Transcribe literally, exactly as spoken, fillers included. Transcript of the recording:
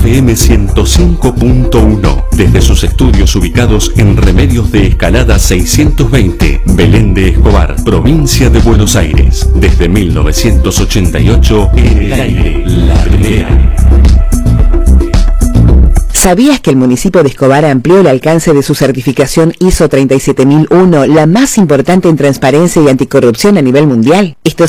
F M ciento cinco punto uno, desde sus estudios ubicados en Remedios de Escalada seiscientos veinte, Belén de Escobar, provincia de Buenos Aires. Desde mil novecientos ochenta y ocho, en el aire, la primera. ¿Sabías que el municipio de Escobar amplió el alcance de su certificación I S O treinta y siete mil uno, la más importante en transparencia y anticorrupción a nivel mundial? Esto